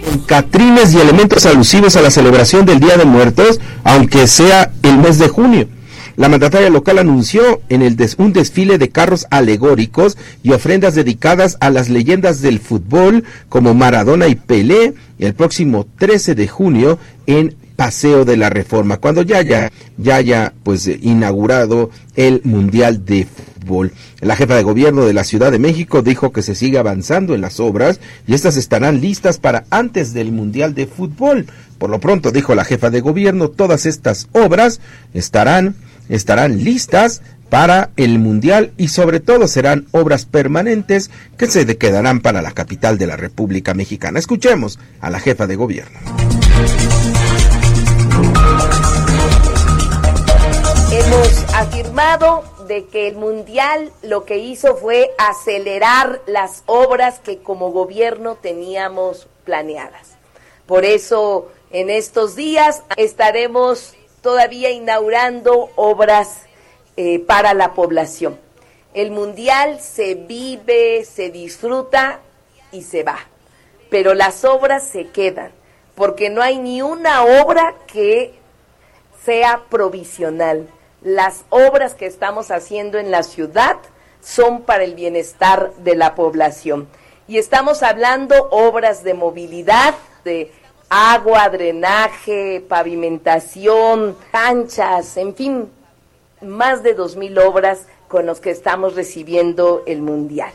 con catrines y elementos alusivos a la celebración del Día de Muertos, aunque sea el mes de junio. La mandataria local anunció un desfile de carros alegóricos y ofrendas dedicadas a las leyendas del fútbol como Maradona y Pelé el próximo 13 de junio en Paseo de la Reforma, cuando ya haya pues inaugurado el Mundial de Fútbol. La jefa de gobierno de la Ciudad de México dijo que se sigue avanzando en las obras y estas estarán listas para antes del Mundial de Fútbol. Por lo pronto, dijo la jefa de gobierno, todas estas obras estarán listas para el Mundial y sobre todo serán obras permanentes que se quedarán para la capital de la República Mexicana. Escuchemos a la jefa de gobierno. Hemos afirmado de que el Mundial lo que hizo fue acelerar las obras que como gobierno teníamos planeadas. Por eso en estos días estaremos todavía inaugurando obras para la población. El Mundial se vive, se disfruta y se va, pero las obras se quedan, porque no hay ni una obra que sea provisional. Las obras que estamos haciendo en la ciudad son para el bienestar de la población. Y estamos hablando obras de movilidad, de agua, drenaje, pavimentación, canchas, en fin, más de 2,000 obras con los que estamos recibiendo el Mundial.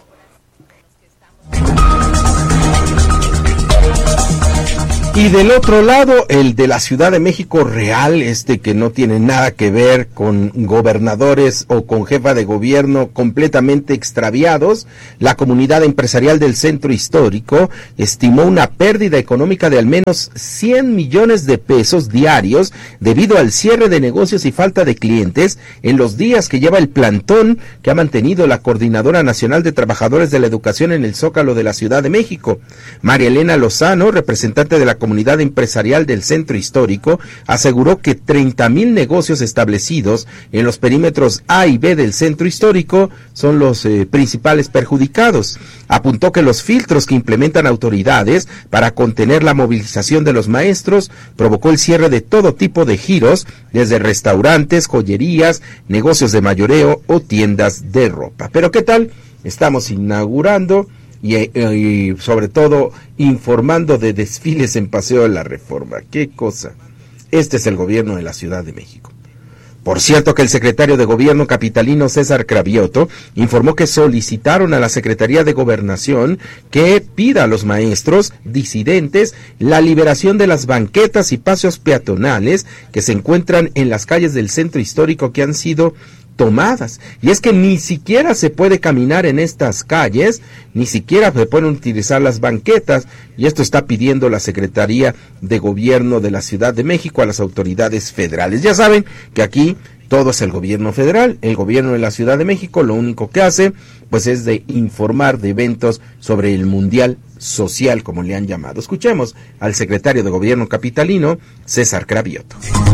Y del otro lado, el de la Ciudad de México real, que no tiene nada que ver con gobernadores o con jefa de gobierno completamente extraviados, la comunidad empresarial del centro histórico estimó una pérdida económica de al menos 100 millones de pesos diarios debido al cierre de negocios y falta de clientes en los días que lleva el plantón que ha mantenido la Coordinadora Nacional de Trabajadores de la Educación en el Zócalo de la Ciudad de México. María Elena Lozano, representante de la comunidad empresarial del centro histórico, aseguró que 30,000 negocios establecidos en los perímetros A y B del centro histórico son los principales perjudicados. Apuntó que los filtros que implementan autoridades para contener la movilización de los maestros provocó el cierre de todo tipo de giros, desde restaurantes, joyerías, negocios de mayoreo o tiendas de ropa. Pero ¿qué tal? Estamos inaugurando y sobre todo informando de desfiles en Paseo de la Reforma. ¡Qué cosa! Este es el gobierno de la Ciudad de México. Por cierto que el secretario de Gobierno capitalino César Cravioto informó que solicitaron a la Secretaría de Gobernación que pida a los maestros disidentes la liberación de las banquetas y paseos peatonales que se encuentran en las calles del centro histórico que han sido tomadas. Y es que ni siquiera se puede caminar en estas calles, ni siquiera se pueden utilizar las banquetas, y esto está pidiendo la Secretaría de Gobierno de la Ciudad de México a las autoridades federales. Ya saben que aquí todo es el gobierno federal, el gobierno de la Ciudad de México lo único que hace pues es de informar de eventos sobre el Mundial Social, como le han llamado. Escuchemos al secretario de Gobierno capitalino, César Cravioto.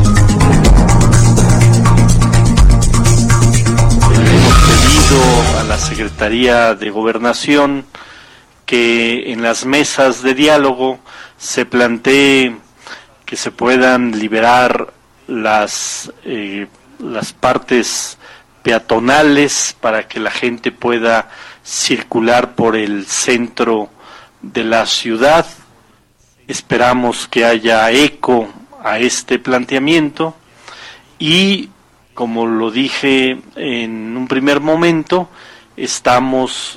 A la Secretaría de Gobernación que en las mesas de diálogo se plantee que se puedan liberar las partes peatonales para que la gente pueda circular por el centro de la ciudad. Esperamos que haya eco a este planteamiento y, como lo dije en un primer momento, estamos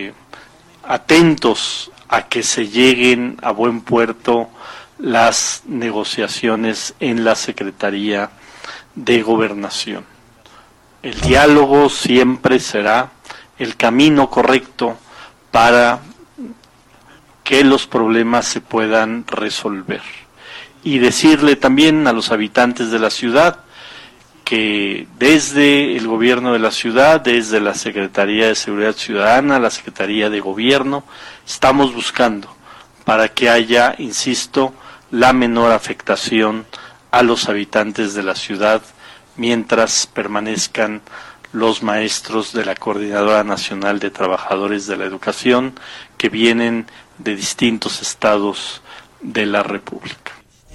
atentos a que se lleguen a buen puerto las negociaciones en la Secretaría de Gobernación. El diálogo siempre será el camino correcto para que los problemas se puedan resolver. Y decirle también a los habitantes de la ciudad que desde el gobierno de la ciudad, desde la Secretaría de Seguridad Ciudadana, la Secretaría de Gobierno, estamos buscando para que haya, insisto, la menor afectación a los habitantes de la ciudad mientras permanezcan los maestros de la Coordinadora Nacional de Trabajadores de la Educación que vienen de distintos estados de la República.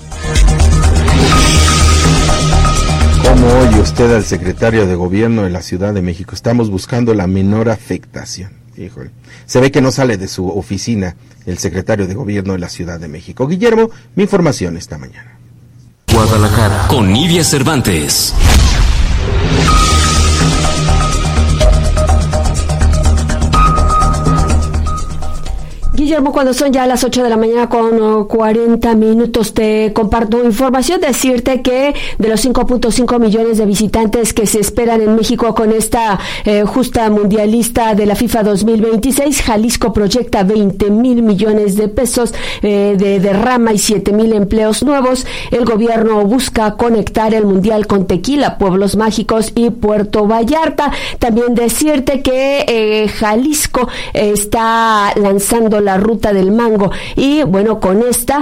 ¿Cómo oye usted al secretario de Gobierno de la Ciudad de México? Estamos buscando la menor afectación. Híjole, se ve que no sale de su oficina el secretario de Gobierno de la Ciudad de México. Guillermo, mi información esta mañana. Guadalajara, con Nidia Cervantes. Guillermo, cuando son ya las 8 de la mañana con 40 minutos, te comparto información, decirte que de los 5.5 millones de visitantes que se esperan en México con esta justa mundialista de la FIFA 2026, Jalisco proyecta 20,000 millones de pesos de derrama y 7,000 empleos nuevos. El gobierno busca conectar el mundial con Tequila, Pueblos Mágicos y Puerto Vallarta. También decirte que Jalisco está lanzando la ruta del mango y bueno, con esta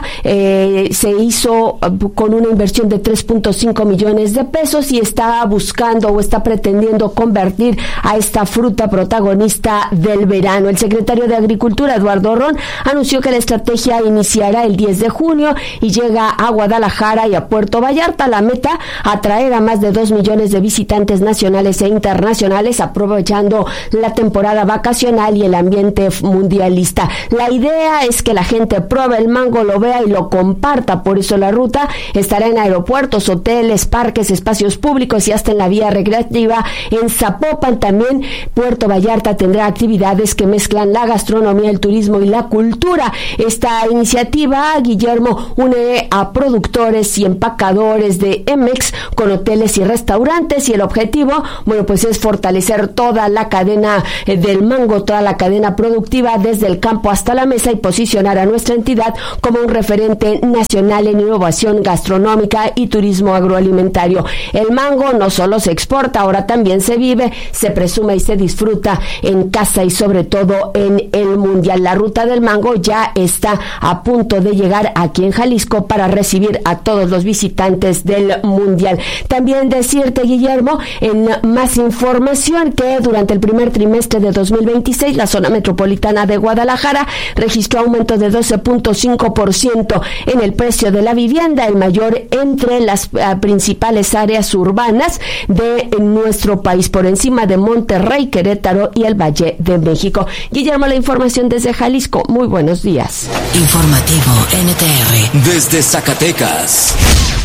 se hizo con una inversión de 3.5 millones de pesos y está buscando o está pretendiendo convertir a esta fruta protagonista del verano. El secretario de Agricultura, Eduardo Ron, anunció que la estrategia iniciará el 10 de junio y llega a Guadalajara y a Puerto Vallarta. La meta, atraer a más de 2 millones de visitantes nacionales e internacionales, aprovechando la temporada vacacional y el ambiente mundialista. La idea es que la gente pruebe el mango, lo vea y lo comparta. Por eso la ruta estará en aeropuertos, hoteles, parques, espacios públicos y hasta en la vía recreativa en Zapopan. También Puerto Vallarta tendrá actividades que mezclan la gastronomía, el turismo y la cultura. Esta iniciativa, Guillermo, une a productores y empacadores de Emex con hoteles y restaurantes, y el objetivo, bueno, pues es fortalecer toda la cadena del mango, toda la cadena productiva desde el campo hasta la mesa, y posicionar a nuestra entidad como un referente nacional en innovación gastronómica y turismo agroalimentario. El mango no solo se exporta, ahora también se vive, se presume y se disfruta en casa y sobre todo en el mundial. La ruta del mango ya está a punto de llegar aquí en Jalisco para recibir a todos los visitantes del mundial. También decirte, Guillermo, en más información, que durante el primer trimestre de 2026 la zona metropolitana de Guadalajara registró aumento de 12.5% en el precio de la vivienda, el mayor entre las principales áreas urbanas de nuestro país, por encima de Monterrey, Querétaro y el Valle de México. Guillermo, la información desde Jalisco. Muy buenos días. Informativo NTR desde Zacatecas.